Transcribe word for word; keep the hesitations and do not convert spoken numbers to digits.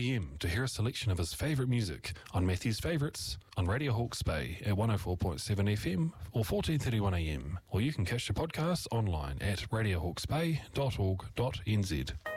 p m to hear a selection of his favourite music on Matthew's Favourites on Radio Hawke's Bay at one oh four point seven F M or fourteen thirty-one a m. Or you can catch the podcast online at radio hawke's bay dot org dot n z.